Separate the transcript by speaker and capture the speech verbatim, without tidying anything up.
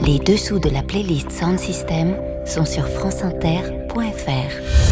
Speaker 1: Les dessous de la playlist Sound System sont sur franceinter point fr.